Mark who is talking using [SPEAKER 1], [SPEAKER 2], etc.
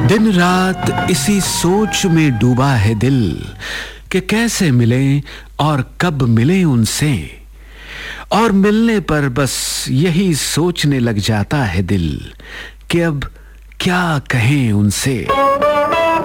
[SPEAKER 1] दिन रात इसी सोच में डूबा है दिल कि कैसे मिलें और कब मिलें उनसे, और मिलने पर बस यही सोचने लग जाता है दिल कि अब क्या कहें उनसे।